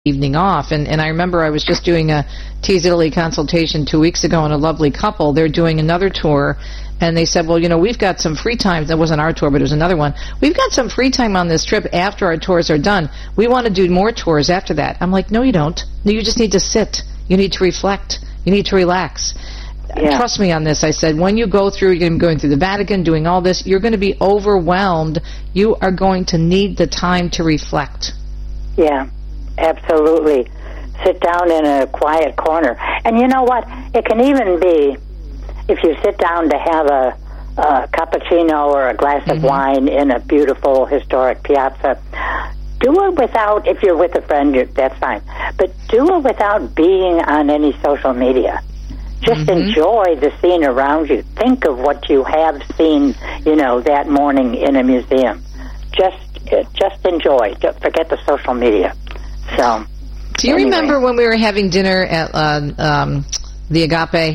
evening off. And I remember I was just doing a Tease Italy consultation 2 weeks ago, and a lovely couple, they're doing another tour, and they said, well, we've got some free time. That wasn't our tour, but it was another one. We've got some free time on this trip after our tours are done. We want to do more tours after that. I'm like, no, you don't. No, you just need to sit. You need to reflect. You need to relax. Yeah. Trust me on this. I said, when you go through, you're going through the Vatican, doing all this, you're going to be overwhelmed. You are going to need the time to reflect. Yeah. Absolutely. Sit down in a quiet corner. And you know what? It can even be, if you sit down to have a cappuccino or a glass of wine in a beautiful historic piazza, do it without, if you're with a friend, that's fine. But do it without being on any social media. Just enjoy the scene around you. Think of what you have seen, that morning in a museum. Just enjoy. Just forget the social media. So, do you remember when we were having dinner at the Agape,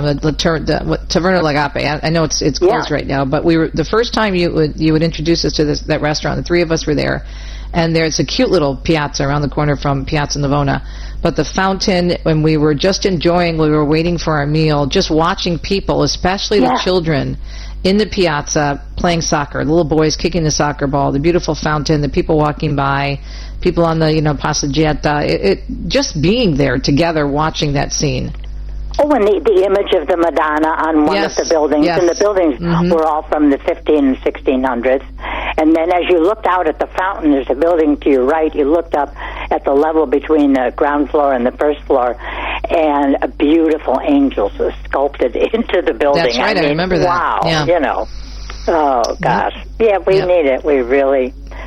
Taverna Agape? I know it's closed right now, but we were the first time you would introduce us to that restaurant. The three of us were there, and there's a cute little piazza around the corner from Piazza Navona. But the fountain, when we were just enjoying, we were waiting for our meal, just watching people, especially the children, in the piazza playing soccer, the little boys kicking the soccer ball, the beautiful fountain, the people walking by, people on the, passeggiata, just being there together watching that scene. Oh, and the image of the Madonna on one of the buildings, and the buildings were all from the 15 and 1600s. And then as you looked out at the fountain, there's a building to your right. You looked up at the level between the ground floor and the first floor, and a beautiful angel was sculpted into the building. That's right, I remember that. Wow, yeah. Oh, gosh. Yeah, we need it. We really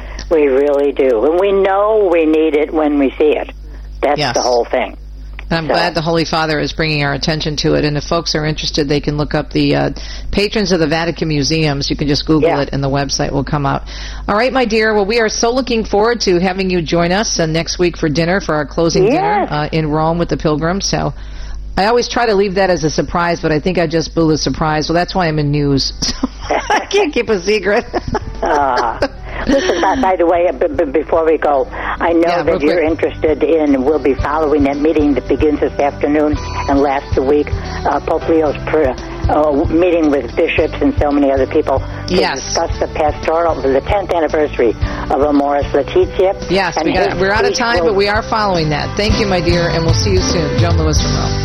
do. And we know we need it when we see it. That's the whole thing. And I'm glad the Holy Father is bringing our attention to it. And if folks are interested, they can look up the Patrons of the Vatican Museums. You can just Google it, and the website will come out. All right, my dear. Well, we are so looking forward to having you join us next week for dinner, for our closing dinner in Rome with the Pilgrims. So I always try to leave that as a surprise, but I think I just blew the surprise. Well, that's why I'm in news. So I can't keep a secret. Listen, by the way, before we go, I know that you're interested in, we'll be following that meeting that begins this afternoon and lasts a week, Pope Leo's meeting with bishops and so many other people to discuss the pastoral, the 10th anniversary of Amoris Laetitia. Yes, we're out of time, but we are following that. Thank you, my dear, and we'll see you soon. Joan Lewis from Rome.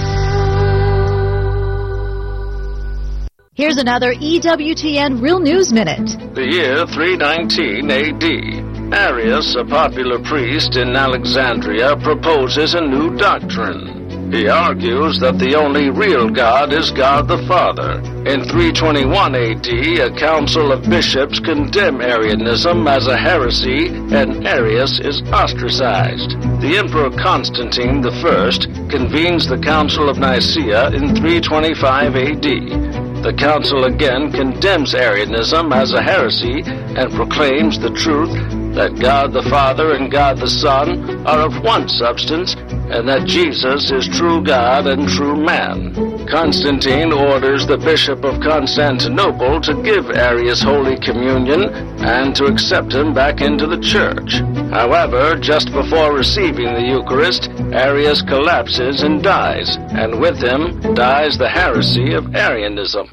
Here's another EWTN Real News Minute. The year 319 A.D. Arius, a popular priest in Alexandria, proposes a new doctrine. He argues that the only real God is God the Father. In 321 A.D., a council of bishops condemn Arianism as a heresy, and Arius is ostracized. The Emperor Constantine I convenes the Council of Nicaea in 325 A.D. The council again condemns Arianism as a heresy and proclaims the truth that God the Father and God the Son are of one substance, and that Jesus is true God and true man. Constantine orders the Bishop of Constantinople to give Arius Holy Communion and to accept him back into the church. However, just before receiving the Eucharist, Arius collapses and dies, and with him dies the heresy of Arianism.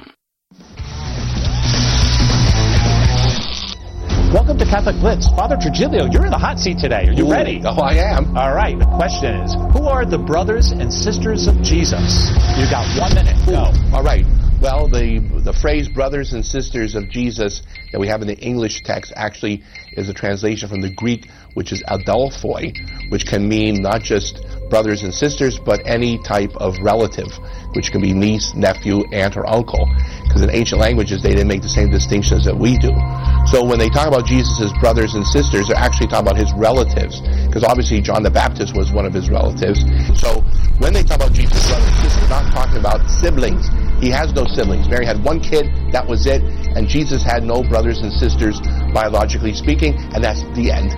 Welcome to Catholic Blitz. Father Trujillo, you're in the hot seat today. Are you ready? Oh, I am. All right. The question is, who are the brothers and sisters of Jesus? You got 1 minute. Go. All right. Well, the phrase brothers and sisters of Jesus that we have in the English text actually is a translation from the Greek, which is adelphoi, which can mean not just brothers and sisters, but any type of relative, which can be niece, nephew, aunt, or uncle. Because in ancient languages, they didn't make the same distinctions that we do. So when they talk about Jesus' brothers and sisters, they're actually talking about his relatives. Because obviously John the Baptist was one of his relatives. So when they talk about Jesus' brothers and sisters, they're not talking about siblings. He has no siblings. Mary had one kid, that was it. And Jesus had no brothers and sisters, biologically speaking, and that's the end.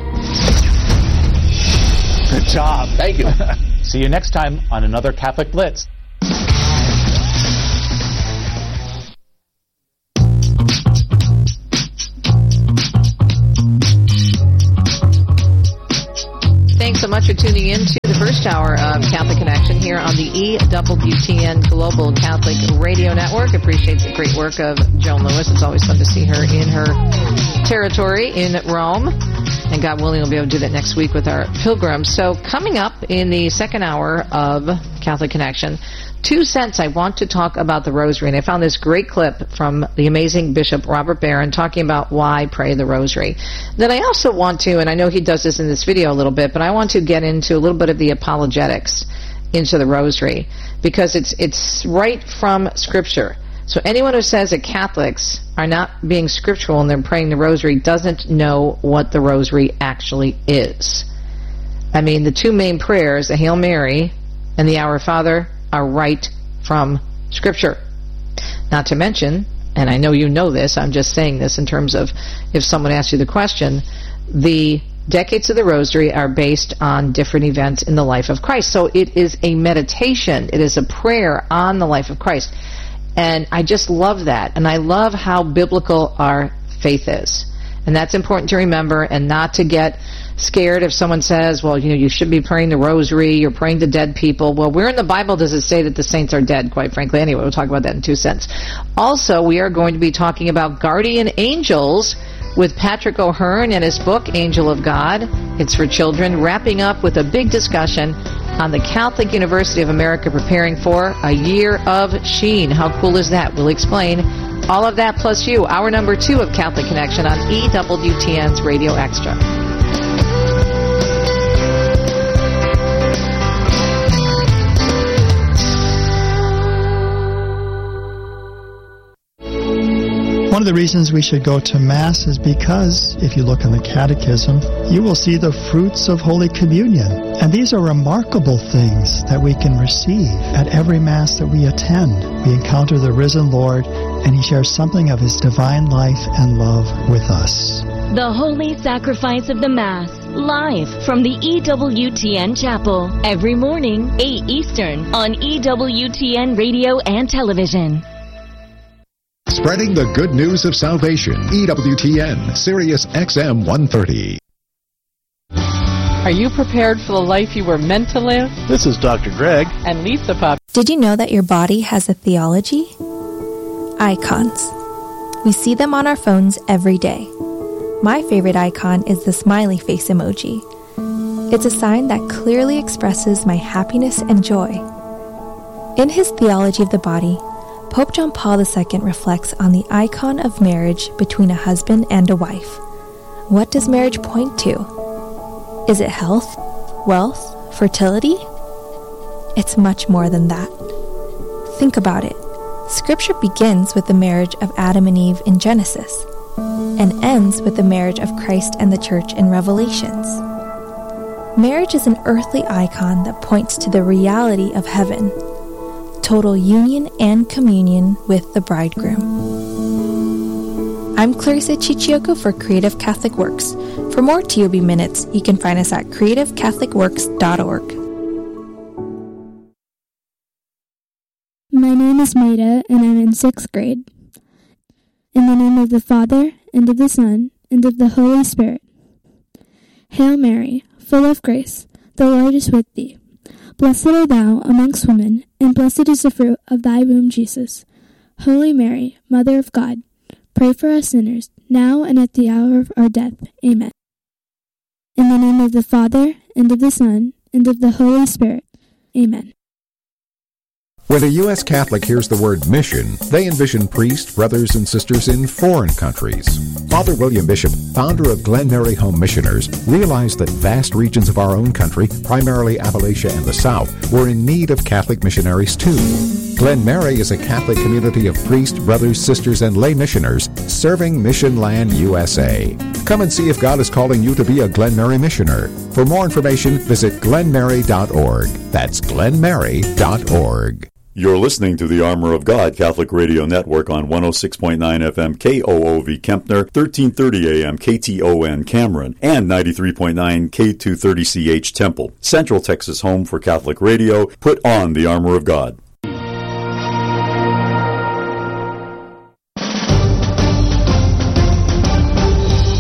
Good job. Thank you. See you next time on another Catholic Blitz. Thanks so much for tuning tuning into the first hour of Catholic Connection here on the EWTN Global Catholic Radio Network. Appreciate the great work of Joan Lewis. It's always fun to see her in her territory in Rome. And God willing, we'll be able to do that next week with our pilgrims. So coming up in the second hour of Catholic Connection, 2 cents, I want to talk about the Rosary. And I found this great clip from the amazing Bishop Robert Barron talking about why pray the Rosary. Then I also want to, and I know he does this in this video a little bit, but I want to get into a little bit of the apologetics into the Rosary, because it's right from Scripture. So anyone who says that Catholics are not being scriptural and they're praying the Rosary doesn't know what the Rosary actually is. I mean, the 2 main prayers, the Hail Mary and the Our Father, are right from Scripture. Not to mention, and I know you know this, I'm just saying this in terms of if someone asks you the question, the decades of the Rosary are based on different events in the life of Christ. So it is a meditation. It is a prayer on the life of Christ. And I just love that. And I love how biblical our faith is. And that's important to remember, and not to get scared if someone says, well, you should be praying the Rosary, you're praying to dead people. Well, where in the Bible does it say that the saints are dead, quite frankly? Anyway, we'll talk about that in 2 cents. Also, we are going to be talking about guardian angels with Patrick O'Hearn and his book, Angel of God. It's for children, wrapping up with a big discussion on the Catholic University of America preparing for a year of Sheen. How cool is that? We'll explain all of that plus you. Hour number 2 of Catholic Connection on EWTN's Radio Extra. One of the reasons we should go to Mass is because, if you look in the Catechism, you will see the fruits of Holy Communion. And these are remarkable things that we can receive at every Mass that we attend. We encounter the risen Lord, and He shares something of His divine life and love with us. The Holy Sacrifice of the Mass, live from the EWTN Chapel, every morning, 8 Eastern, on EWTN Radio and Television. Spreading the good news of salvation. EWTN, Sirius XM 130. Are you prepared for the life you were meant to live? This is Dr. Greg and Lisa Pop. Did you know that your body has a theology? Icons. We see them on our phones every day. My favorite icon is the smiley face emoji. It's a sign that clearly expresses my happiness and joy. In his Theology of the Body, Pope John Paul II reflects on the icon of marriage between a husband and a wife. What does marriage point to? Is it health, wealth, fertility? It's much more than that. Think about it. Scripture begins with the marriage of Adam and Eve in Genesis, and ends with the marriage of Christ and the Church in Revelations. Marriage is an earthly icon that points to the reality of heaven, total union and communion with the bridegroom. I'm Clarissa Chichioka for Creative Catholic Works. For more TOB Minutes, you can find us at creativecatholicworks.org. My name is Maida, and I'm in 6th grade. In the name of the Father, and of the Son, and of the Holy Spirit. Hail Mary, full of grace, the Lord is with thee. Blessed art thou amongst women, and blessed is the fruit of thy womb, Jesus. Holy Mary, Mother of God, pray for us sinners, now and at the hour of our death. Amen. In the name of the Father, and of the Son, and of the Holy Spirit. Amen. When a U.S. Catholic hears the word mission, they envision priests, brothers, and sisters in foreign countries. Father William Bishop, founder of Glen Mary Home Missioners, realized that vast regions of our own country, primarily Appalachia and the South, were in need of Catholic missionaries too. Glen Mary is a Catholic community of priests, brothers, sisters, and lay missioners serving Mission Land, USA. Come and see if God is calling you to be a Glen Mary missioner. For more information, visit glenmary.org. That's glenmary.org. You're listening to the Armor of God Catholic Radio Network on 106.9 FM KOOV Kempner, 1330 AM KTON Cameron, and 93.9 K230CH Temple. Central Texas home for Catholic radio. Put on the Armor of God.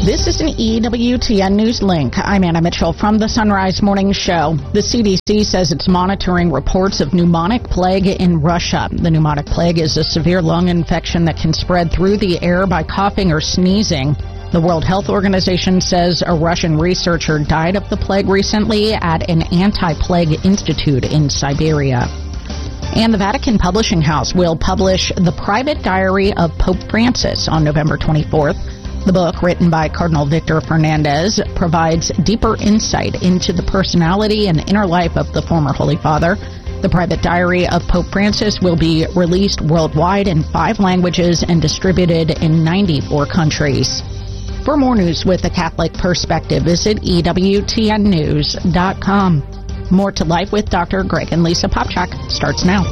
This is an EWTN News link. I'm Anna Mitchell from the Sunrise Morning Show. The CDC says it's monitoring reports of pneumonic plague in Russia. The pneumonic plague is a severe lung infection that can spread through the air by coughing or sneezing. The World Health Organization says a Russian researcher died of the plague recently at an anti-plague institute in Siberia. And the Vatican Publishing House will publish The Private Diary of Pope Francis on November 24th. The book, written by Cardinal Victor Fernandez, provides deeper insight into the personality and inner life of the former Holy Father. The Private Diary of Pope Francis will be released worldwide in 5 languages and distributed in 94 countries. For more news with a Catholic perspective, visit EWTNnews.com. More to Life with Dr. Greg and Lisa Popchak starts now.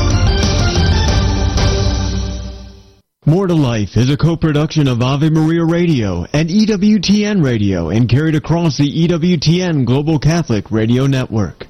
More to Life is a co-production of Ave Maria Radio and EWTN Radio and carried across the EWTN Global Catholic Radio Network.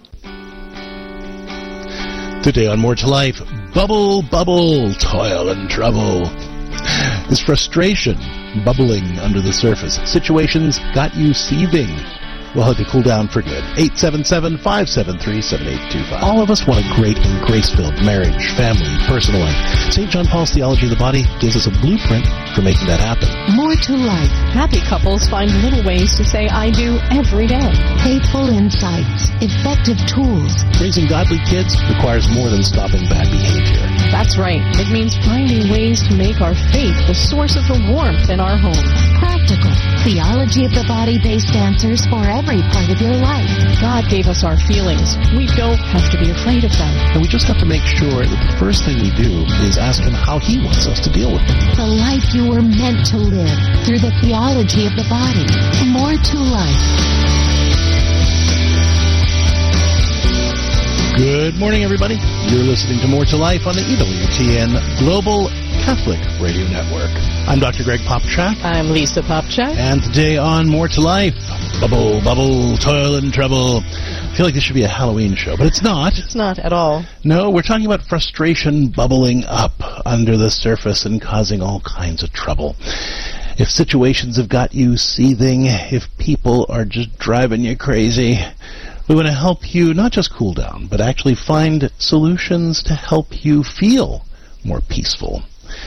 Today on More to Life, bubble, bubble, toil and trouble. Is frustration bubbling under the surface? Situations got you seething? We'll help you cool down for good. 877-573-7825. All of us want a great and grace-filled marriage, family, personal life. St. John Paul's Theology of the Body gives us a blueprint for making that happen. More to life. Happy couples find little ways to say I do every day. Faithful insights. Effective tools. Raising godly kids requires more than stopping bad behavior. That's right. It means finding ways to make our faith the source of the warmth in our home. Practical. Theology of the Body-based answers for every part of your life. God gave us our feelings. We don't have to be afraid of them. And we just have to make sure that the first thing we do is ask Him how He wants us to deal with them. The life you were meant to live through the theology of the body. More to life. Good morning, everybody. You're listening to More to Life on the EWTN Global Catholic Radio Network. I'm Dr. Greg Popchak. I'm Lisa Popchak. And today on More to Life, bubble, bubble, toil and trouble. I feel like this should be a Halloween show, but it's not. It's not at all. No, we're talking about frustration bubbling up under the surface and causing all kinds of trouble. If situations have got you seething, if people are just driving you crazy, we want to help you not just cool down, but actually find solutions to help you feel more peaceful.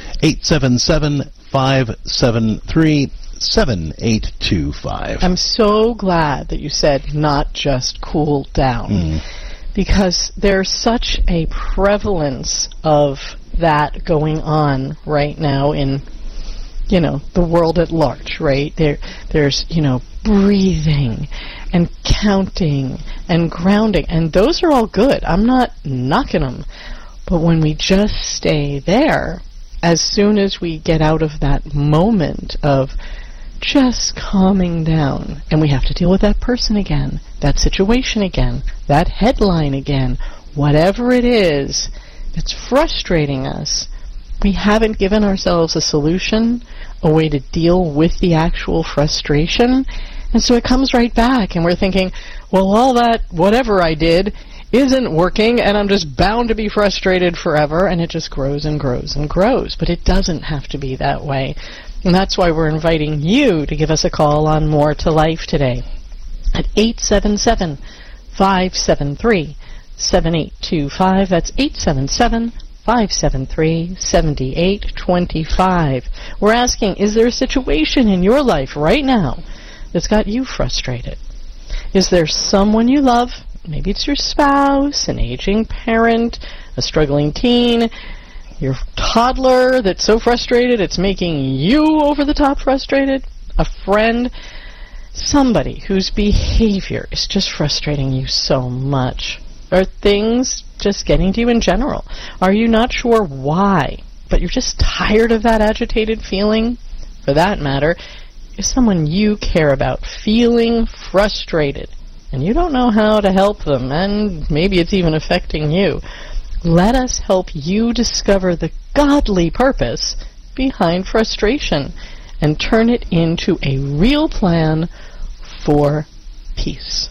877-573-7825. I'm so glad that you said not just cool down, because there's such a prevalence of that going on right now in, the world at large, right? There's, breathing and counting and grounding, and those are all good. I'm not knocking them. But when we just stay there, as soon as we get out of that moment of just calming down, and we have to deal with that person again, that situation again, that headline again, whatever it is that's frustrating us, we haven't given ourselves a solution, a way to deal with the actual frustration, and so it comes right back, and we're thinking, well, all that whatever I did isn't working, and I'm just bound to be frustrated forever, and it just grows and grows and grows. But it doesn't have to be that way. And that's why we're inviting you to give us a call on More to Life today at 877-573-7825. That's 877-573-7825. We're asking, is there a situation in your life right now that's got you frustrated? Is there someone you love? Maybe it's your spouse, an aging parent, a struggling teen, your toddler that's so frustrated it's making you over the top frustrated, a friend, somebody whose behavior is just frustrating you so much. Are things just getting to you in general? Are you not sure why, but you're just tired of that agitated feeling? For that matter, is someone you care about feeling frustrated, and you don't know how to help them, and maybe it's even affecting you? Let us help you discover the godly purpose behind frustration and turn it into a real plan for peace.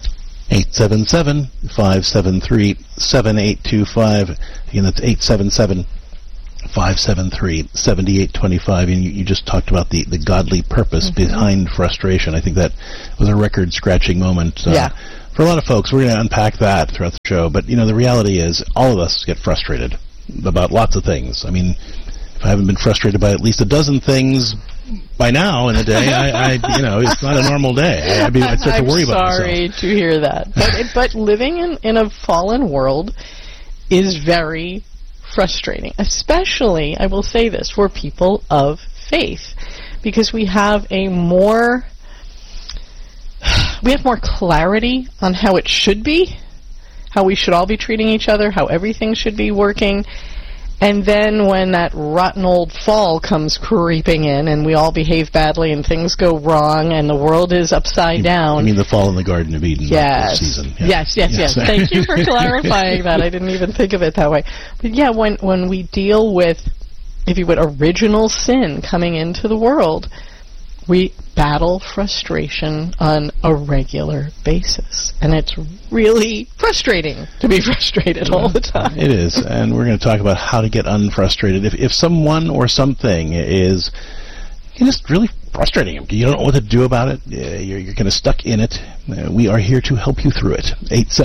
877-573-7825. Again, that's 573-7825, and you just talked about the godly purpose behind frustration. I think that was a record-scratching moment for a lot of folks. We're going to unpack that throughout the show, but the reality is all of us get frustrated about lots of things. I mean, if I haven't been frustrated by at least a dozen things by now in a day, it's not a normal day. I'd start to worry about myself. I'm sorry to hear that. But living in a fallen world is very frustrating, especially, I will say this, for people of faith, because we have more clarity on how it should be, how we should all be treating each other, how everything should be working. And then when that rotten old fall comes creeping in and we all behave badly and things go wrong and the world is upside down. You mean the fall in the Garden of Eden? Yes. Season. Yeah. Yes. Thank you for clarifying that. I didn't even think of it that way. But yeah, when we deal with, if you would, original sin coming into the world, we battle frustration on a regular basis. And it's really frustrating to be frustrated all the time. It is. And we're going to talk about how to get unfrustrated. If someone or something is just really frustrating you, you don't know what to do about it, you're kind of stuck in it, we are here to help you through it.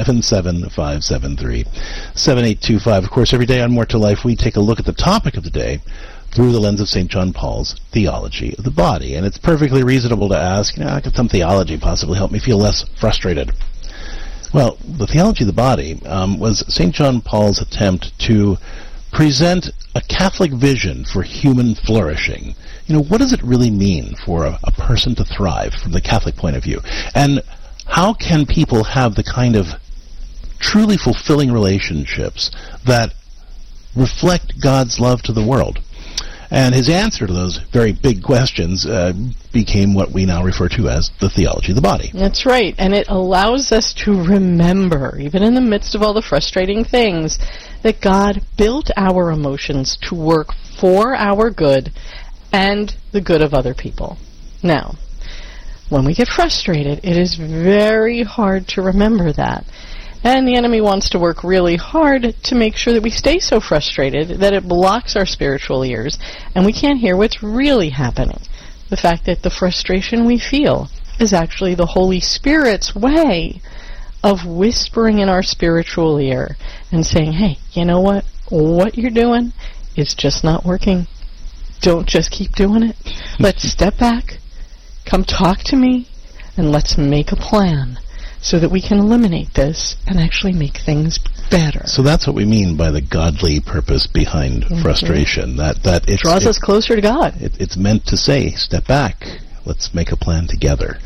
877-573-7825. Of course, every day on More to Life, we take a look at the topic of the day through the lens of St. John Paul's theology of the body. And it's perfectly reasonable to ask, how could some theology possibly help me feel less frustrated? Well, the theology of the body was St. John Paul's attempt to present a Catholic vision for human flourishing. What does it really mean for a person to thrive from the Catholic point of view? And how can people have the kind of truly fulfilling relationships that reflect God's love to the world? And his answer to those very big questions became what we now refer to as the theology of the body. That's right. And it allows us to remember, even in the midst of all the frustrating things, that God built our emotions to work for our good and the good of other people. Now, when we get frustrated, it is very hard to remember that. And the enemy wants to work really hard to make sure that we stay so frustrated that it blocks our spiritual ears and we can't hear what's really happening. The fact that the frustration we feel is actually the Holy Spirit's way of whispering in our spiritual ear and saying, hey, you know what? What you're doing is just not working. Don't just keep doing it. Let's step back, come talk to me, and let's make a plan so that we can eliminate this and actually make things better. So that's what we mean by the godly purpose behind frustration. That it draws us closer to God. It's meant to say, step back, let's make a plan together.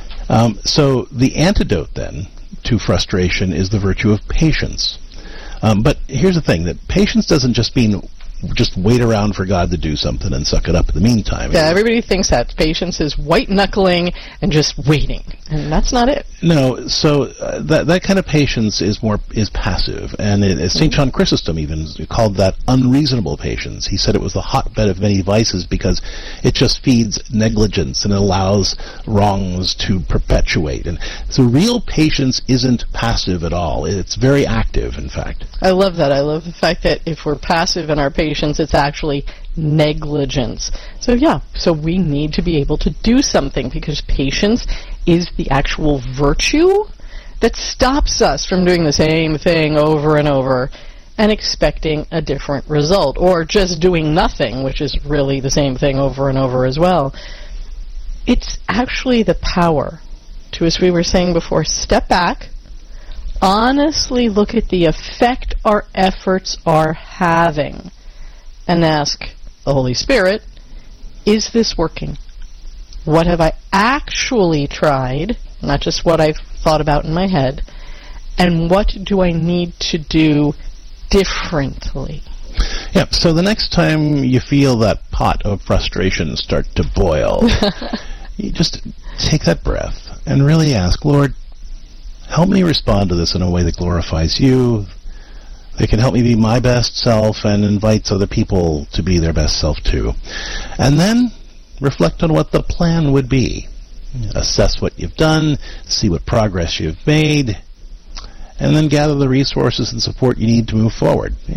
So the antidote then to frustration is the virtue of patience. But here's the thing, that patience doesn't just mean just wait around for God to do something and suck it up in the meantime. Yeah, everybody thinks that patience is white-knuckling and just waiting, and that's not it. No, so that kind of patience is passive, and St. John Chrysostom even called that unreasonable patience. He said it was the hotbed of many vices because it just feeds negligence and allows wrongs to perpetuate. And so real patience isn't passive at all. It's very active, in fact. I love that. I love the fact that if we're passive in our patience, it's actually negligence. So we need to be able to do something, because patience is the actual virtue that stops us from doing the same thing over and over and expecting a different result, or just doing nothing, which is really the same thing over and over as well. It's actually the power to, as we were saying before, step back, honestly look at the effect our efforts are having, and ask the Holy Spirit, is this working? What have I actually tried, not just what I've thought about in my head, and what do I need to do differently? Yeah, so the next time you feel that pot of frustration start to boil, you just take that breath and really ask, Lord, help me respond to this in a way that glorifies you, that can help me be my best self and invites other people to be their best self too. And then reflect on what the plan would be. Assess what you've done, see what progress you've made, and then gather the resources and support you need to move forward.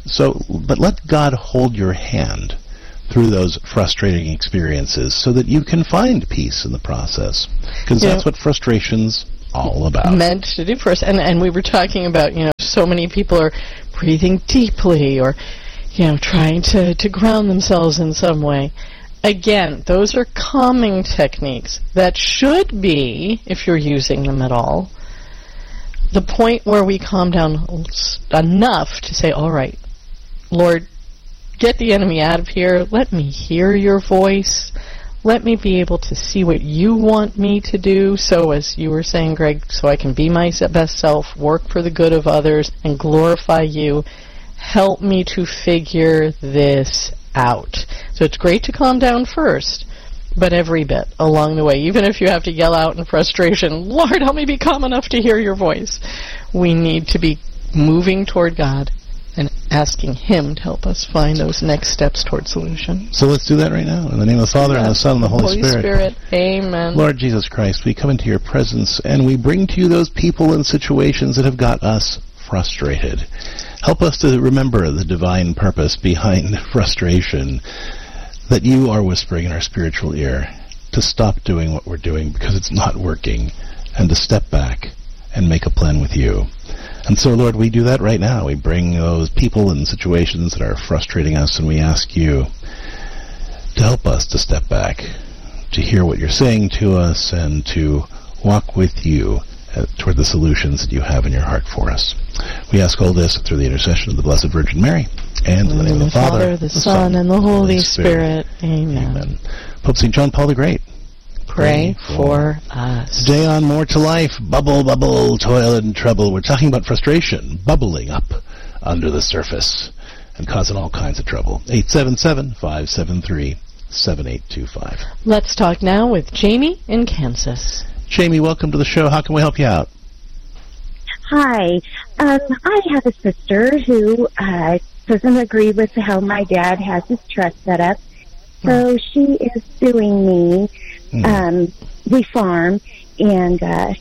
But let God hold your hand through those frustrating experiences so that you can find peace in the process. Because that's what frustration's all about. Meant to do for us. And we were talking about, so many people are breathing deeply or, trying to ground themselves in some way. Again, those are calming techniques that should be, if you're using them at all, the point where we calm down enough to say, all right, Lord, get the enemy out of here. Let me hear your voice. Let me be able to see what you want me to do. So, as you were saying, Greg, so I can be my best self, work for the good of others, and glorify you. Help me to figure this out. So it's great to calm down first, but every bit along the way, even if you have to yell out in frustration, Lord, help me be calm enough to hear your voice, we need to be moving toward God and asking Him to help us find those next steps toward solution. So let's do that right now. In the name of the Father, and the Son, and the Holy Spirit. Amen. Lord Jesus Christ, we come into your presence, and we bring to you those people and situations that have got us frustrated. Help us to remember the divine purpose behind frustration, that you are whispering in our spiritual ear to stop doing what we're doing because it's not working, and to step back and make a plan with you. And so, Lord, we do that right now. We bring those people and situations that are frustrating us, and we ask you to help us to step back, to hear what you're saying to us, and to walk with you toward the solutions that you have in your heart for us. We ask all this through the intercession of the Blessed Virgin Mary, and in the name of the Father, the Son, and the Holy Spirit. Amen. Pope St. John Paul the Great, pray for us. Today on More to Life, bubble, bubble, toil and trouble. We're talking about frustration bubbling up under the surface and causing all kinds of trouble. 877-573-7825. Let's talk now with Jamie in Kansas. Jamie, welcome to the show. How can we help you out? Hi. I have a sister who doesn't agree with how my dad has his trust set up. So she is suing me. We farm, and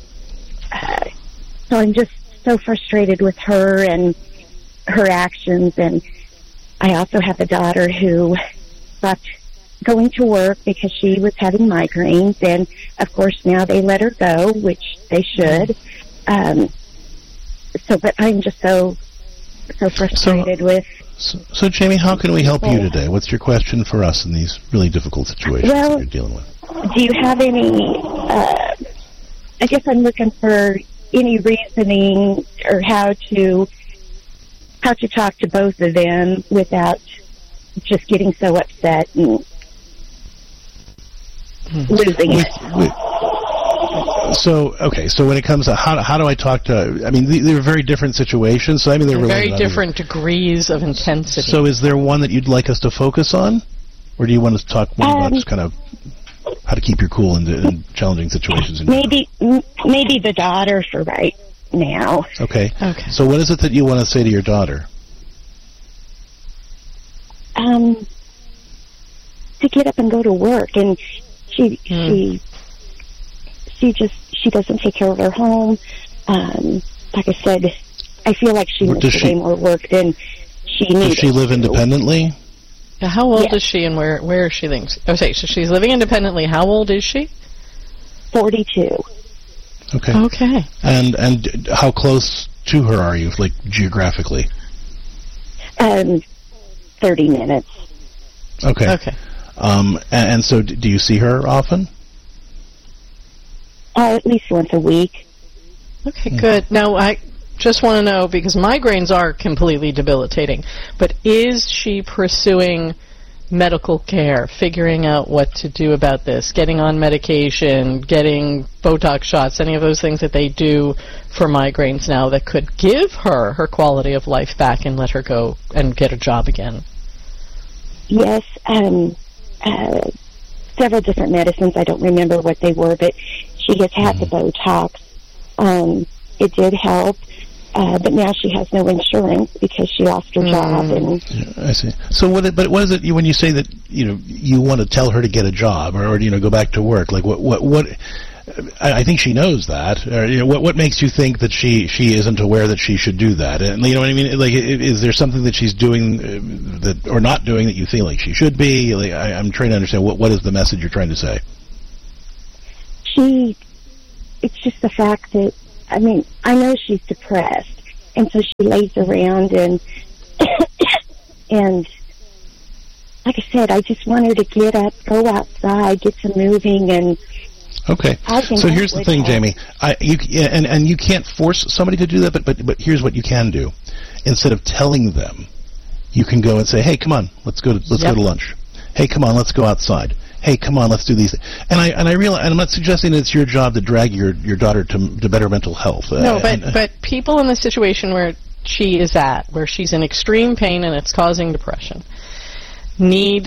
so I'm just so frustrated with her and her actions. And I also have a daughter who stopped going to work because she was having migraines, and of course now they let her go, which they should. But I'm just so frustrated with. So, Jamie, how can we help you today? What's your question for us in these really difficult situations that you're dealing with? Do you have any, I guess I'm looking for any reasoning or how to talk to both of them without just getting so upset and losing it. So when it comes to how do I talk to, they're very different situations, so they're very different degrees of intensity. So is there one that you'd like us to focus on? Or do you want us to talk more about just kind of how to keep your cool in challenging situations? Maybe the daughter for right now. Okay. So what is it that you want to say to your daughter? To get up and go to work, and she doesn't take care of her home. Like I said, I feel like she needs way more work than she needs. Does she live independently? How old is she, and where is she living? Okay, so she's living independently. How old is she? 42. Okay. And how close to her are you, like geographically? 30 minutes. Okay. And so do you see her often? At least once a week. Okay, good. Now, I just want to know, because migraines are completely debilitating, but is she pursuing medical care, figuring out what to do about this, getting on medication, getting Botox shots, any of those things that they do for migraines now that could give her her quality of life back and let her go and get a job again? Yes, several different medicines. I don't remember what they were, but she has had the Botox. It did help, but now she has no insurance because she lost her job. And I see. So what is it when you say that you want to tell her to get a job or go back to work? Like what I think she knows that. What makes you think that she isn't aware that she should do that? And you know what I mean? Like, is there something that she's doing that or not doing that you feel like she should be? Like, I'm trying to understand what is the message you're trying to say. It's just the fact that, I mean, I know she's depressed, and so she lays around and and like I said, I just want her to get up, go outside, get some moving, and okay. So here's the thing, Jamie. You can't force somebody to do that, but here's what you can do. Instead of telling them, you can go and say, "Hey, come on, let's go to lunch. Hey, come on, let's go outside. Hey, come on, let's do these." And I realize, and I'm not suggesting it's your job to drag your daughter to better mental health. No, but people in the situation where she is at, where she's in extreme pain and it's causing depression, need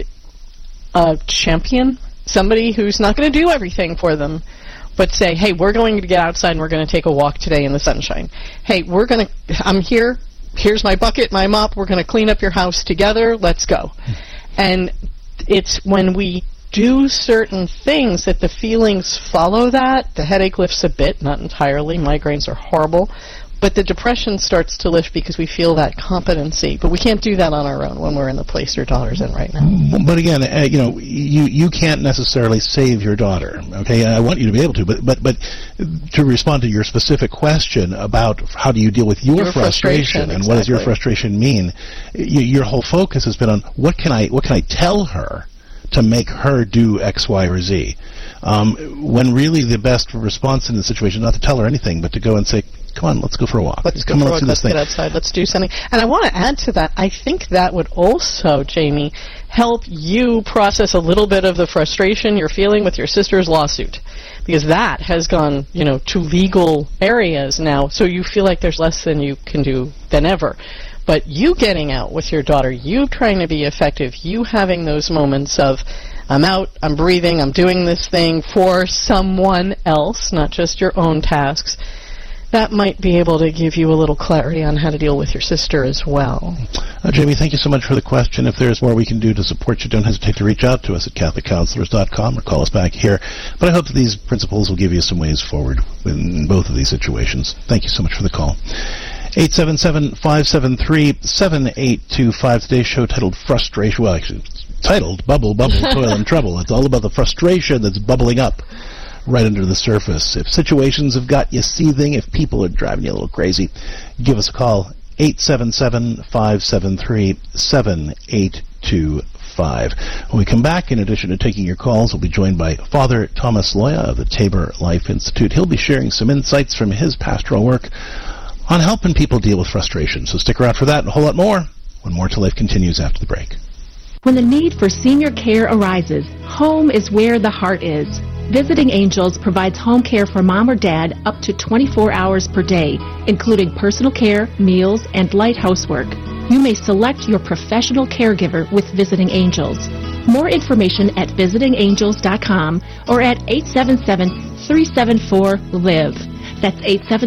a champion, somebody who's not going to do everything for them, but say, "Hey, we're going to get outside and we're going to take a walk today in the sunshine. Hey, I'm here. Here's my bucket, my mop. We're going to clean up your house together. Let's go." And it's when we do certain things that the feelings follow that. The headache lifts a bit, not entirely. Migraines are horrible. But the depression starts to lift because we feel that competency. But we can't do that on our own when we're in the place your daughter's in right now. But again, you can't necessarily save your daughter. Okay, I want you to be able to. But to respond to your specific question about how do you deal with your frustration and what does your frustration mean, your whole focus has been on what can I tell her to make her do X, Y, or Z. When really the best response in the situation is not to tell her anything, but to go and say, "Come on, let's go for a walk. Let's get outside. Let's do something." And I want to add to that, I think that would also, Jamie, help you process a little bit of the frustration you're feeling with your sister's lawsuit. Because that has gone, to legal areas now, so you feel like there's less than you can do than ever. But you getting out with your daughter, you trying to be effective, you having those moments of, I'm out, I'm breathing, I'm doing this thing for someone else, not just your own tasks, that might be able to give you a little clarity on how to deal with your sister as well. Jamie, thank you so much for the question. If there's more we can do to support you, don't hesitate to reach out to us at CatholicCounselors.com or call us back here. But I hope that these principles will give you some ways forward in both of these situations. Thank you so much for the call. 877-573-7825. Today's show titled Frustration. Well, actually, it's titled Bubble, Toil, and Trouble. It's all about the frustration that's bubbling up right under the surface. If situations have got you seething, if people are driving you a little crazy, give us a call. 877-573-7825. When we come back, in addition to taking your calls, we'll be joined by Father Thomas Loya of the Tabor Life Institute. He'll be sharing some insights from his pastoral work on helping people deal with frustration. So stick around for that and a whole lot more when More to Life continues after the break. When the need for senior care arises, home is where the heart is. Visiting Angels provides home care for mom or dad up to 24 hours per day, including personal care, meals, and light housework. You may select your professional caregiver with Visiting Angels. More information at visitingangels.com or at 877-374-LIVE. That's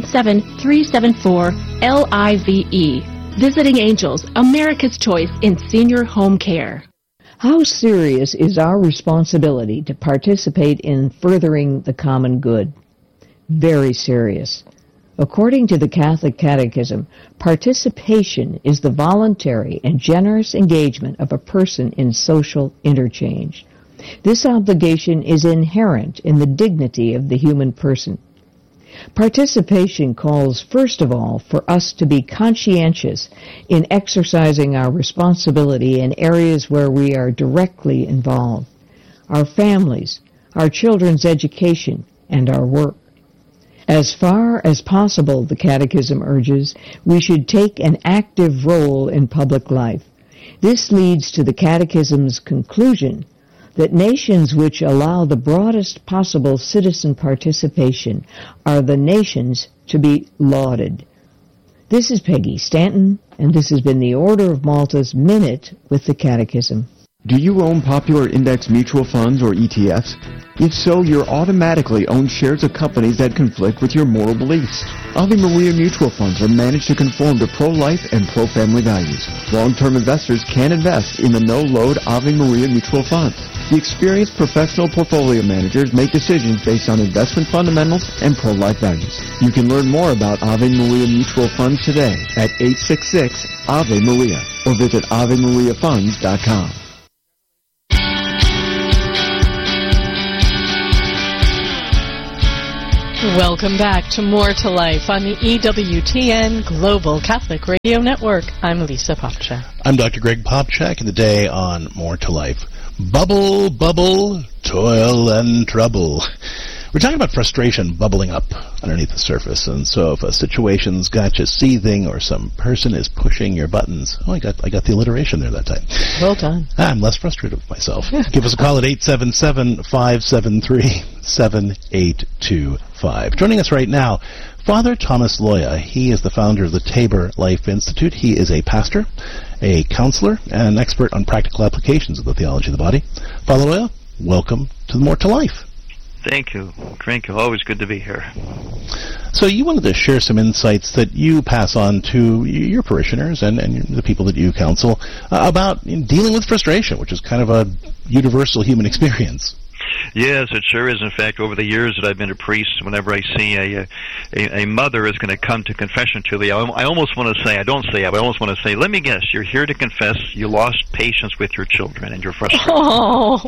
877-374-LIVE. Visiting Angels, America's choice in senior home care. How serious is our responsibility to participate in furthering the common good? Very serious. According to the Catholic Catechism, participation is the voluntary and generous engagement of a person in social interchange. This obligation is inherent in the dignity of the human person. Participation calls, first of all, for us to be conscientious in exercising our responsibility in areas where we are directly involved: our families, our children's education, and our work. As far as possible, the Catechism urges, we should take an active role in public life. This leads to the Catechism's conclusion that nations which allow the broadest possible citizen participation are the nations to be lauded. This is Peggy Stanton, and this has been the Order of Malta's Minute with the Catechism. Do you own popular index mutual funds or ETFs? If so, you're automatically own shares of companies that conflict with your moral beliefs. Ave Maria mutual funds are managed to conform to pro-life and pro-family values. Long-term investors can invest in the no-load Ave Maria mutual funds. The experienced professional portfolio managers make decisions based on investment fundamentals and pro-life values. You can learn more about Ave Maria mutual funds today at 866-AVE-MARIA or visit AveMariaFunds.com. Welcome back to More to Life on the EWTN Global Catholic Radio Network. I'm Lisa Popchak. I'm Dr. Greg Popchak, and today on More to Life, bubble, bubble, toil and trouble. We're talking about frustration bubbling up underneath the surface, and so if a situation's got you seething or some person is pushing your buttons, I got the alliteration there that time. Well done. I'm less frustrated with myself. Give us a call at 877-573-7825. Joining us right now, Father Thomas Loya. He is the founder of the Tabor Life Institute. He is a pastor, a counselor, and an expert on practical applications of the theology of the body. Father Loya, welcome to More to Life. Thank you. Thank you. Always good to be here. So you wanted to share some insights that you pass on to your parishioners and the people that you counsel about dealing with frustration, which is kind of a universal human experience. Yes, it sure is. In fact, over the years that I've been a priest, whenever I see a mother is going to come to confession to me, I almost want to say, I don't say it, but I almost want to say, let me guess, you're here to confess you lost patience with your children and you're frustrated. Oh.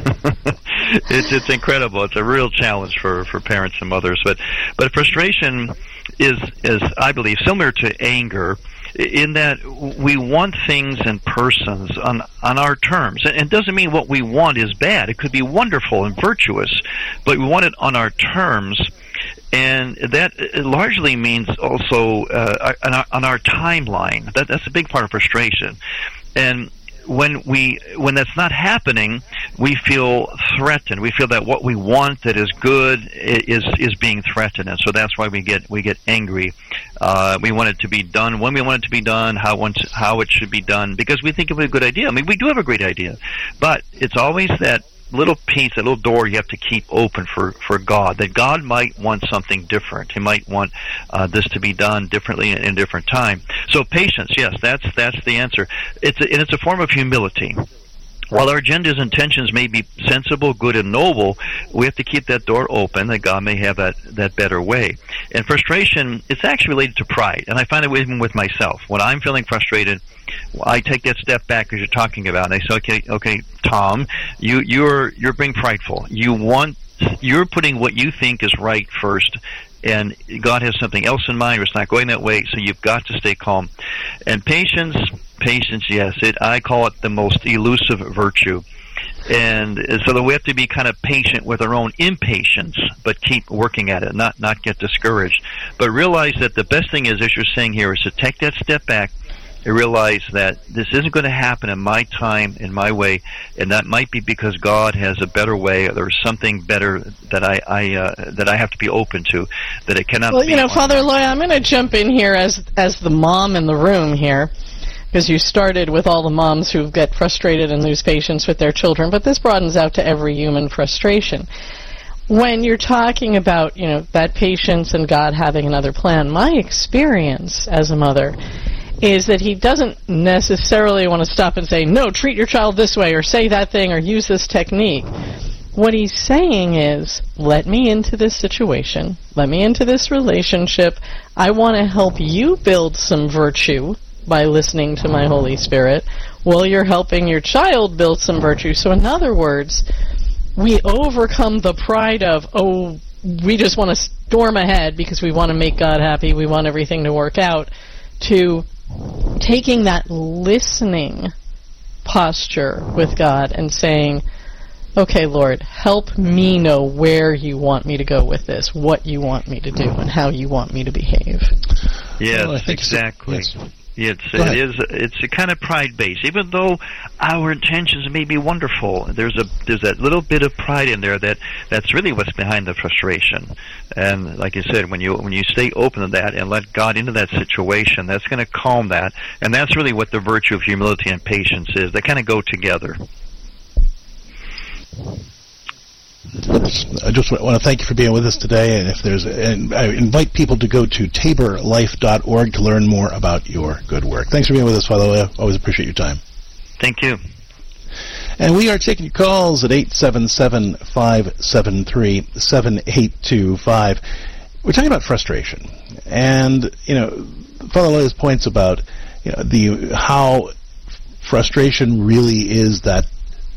It's incredible. It's a real challenge for parents and mothers. But frustration is I believe similar to anger, in that we want things and persons on our terms. And it doesn't mean what we want is bad. It could be wonderful and virtuous, but we want it on our terms. And that largely means also on our timeline. That's a big part of frustration. And when that's not happening, we feel threatened. We feel that what we want that is good is being threatened, and so that's why we get angry. We want it to be done when we want it to be done, how it should be done, because we think of a good idea. I mean, we do have a great idea, but it's always that little piece, that little door you have to keep open for God, that God might want something different. He might want this to be done differently in a different time. So patience, yes, that's the answer. It's a form of humility. While our agendas and intentions may be sensible, good, and noble, we have to keep that door open that God may have that better way. And frustration, it's actually related to pride. And I find it even with myself. When I'm feeling frustrated, I take that step back as you're talking about, and I say, okay, Tom, you're being prideful. You're putting what you think is right first, and God has something else in mind, or it's not going that way, so you've got to stay calm. And patience, yes, I call it the most elusive virtue. And so that we have to be kind of patient with our own impatience, but keep working at it, not get discouraged. But realize that the best thing is, as you're saying here, is to take that step back and realize that this isn't going to happen in my time, in my way, and that might be because God has a better way, or there's something better that I have to be open to, that it cannot be. Well, Father Loya, I'm going to jump in here as the mom in the room here, because you started with all the moms who get frustrated and lose patience with their children, but this broadens out to every human frustration. When you're talking about, that patience and God having another plan, my experience as a mother is that he doesn't necessarily want to stop and say, no, treat your child this way, or say that thing, or use this technique. What he's saying is, let me into this situation, let me into this relationship. I want to help you build some virtue by listening to my Holy Spirit, while you're helping your child build some virtue. So in other words, we overcome the pride of, we just want to storm ahead because we want to make God happy, we want everything to work out, to taking that listening posture with God and saying, okay, Lord, help me know where you want me to go with this, what you want me to do, and how you want me to behave. Yes, exactly. It's a kind of pride base. Even though our intentions may be wonderful, there's that little bit of pride in there that's really what's behind the frustration. And like you said, when you stay open to that and let God into that situation, that's going to calm that. And that's really what the virtue of humility and patience is. They kind of go together. I just want to thank you for being with us today, and I invite people to go to taborlife.org to learn more about your good work. Thanks for being with us, Father Loya. Always appreciate your time. Thank you. And we are taking your calls at 877-573-7825. We're talking about frustration, and Father Loya's points about how frustration really is that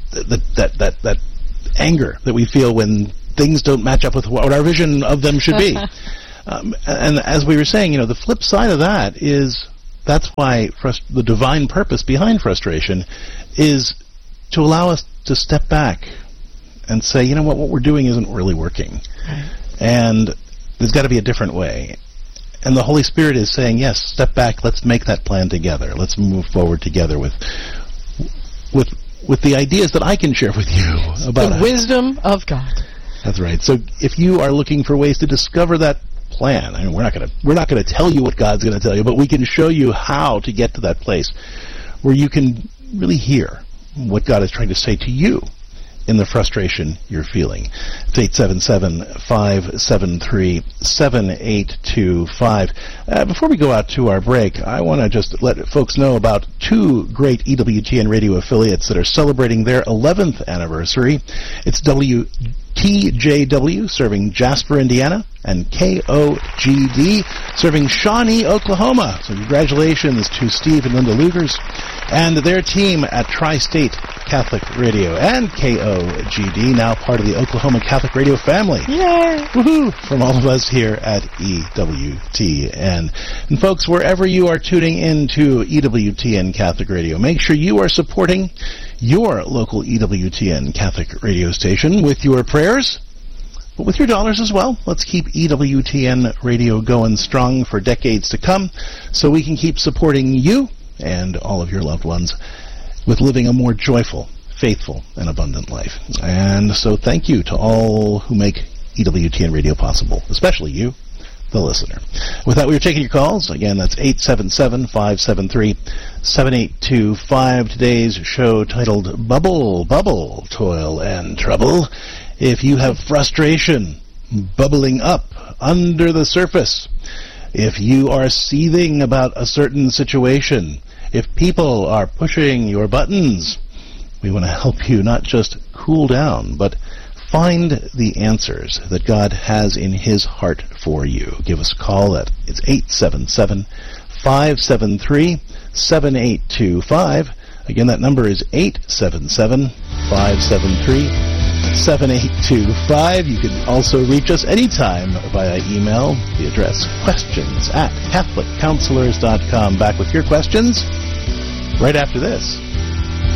anger that we feel when things don't match up with what our vision of them should be. And as we were saying, the flip side of that is that's why the divine purpose behind frustration is to allow us to step back and say, what we're doing isn't really working. Right. And there's got to be a different way. And the Holy Spirit is saying, yes, step back, let's make that plan together. Let's move forward together with the ideas that I can share with you about the wisdom of God. That's right. So if you are looking for ways to discover that plan, we're not going to tell you what God's going to tell you, but we can show you how to get to that place where you can really hear what God is trying to say to you in the frustration you're feeling. It's 877-573-7825. Before we go out to our break, I want to just let folks know about two great EWTN radio affiliates that are celebrating their 11th anniversary. It's WTJW serving Jasper, Indiana, and KOGD serving Shawnee, Oklahoma. So congratulations to Steve and Linda Lugers and their team at Tri-State Catholic Radio and KOGD, now part of the Oklahoma Catholic Radio family. Yay! Woohoo! From all of us here at EWTN. And folks, wherever you are tuning into EWTN Catholic Radio, make sure you are supporting your local EWTN Catholic radio station with your prayers, but with your dollars as well. Let's keep EWTN Radio going strong for decades to come so we can keep supporting you and all of your loved ones with living a more joyful, faithful, and abundant life. And so thank you to all who make EWTN Radio possible, especially you, the listener. With that, we are taking your calls. Again, that's 877-573-7825. Today's show titled Bubble, Bubble, Toil and Trouble. If you have frustration bubbling up under the surface, if you are seething about a certain situation, if people are pushing your buttons, we want to help you not just cool down, but find the answers that God has in His heart for you. Give us a call it's 877-573-7825. Again, that number is 877-573-7825. You can also reach us anytime via email. The address questions@CatholicCounselors.com. Back with your questions right after this.